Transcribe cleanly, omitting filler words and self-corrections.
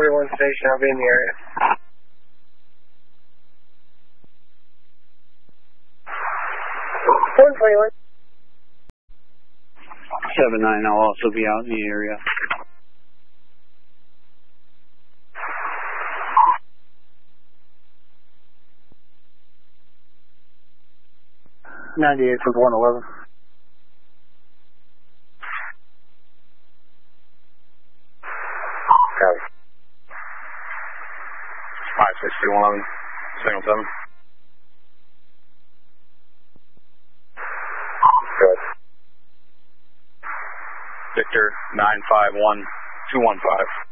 141 station, I'll be in the area. 141. 79, I'll also be out in the area. '98 with 111. Copy. 56111, signal 7. Good. Victor 951215.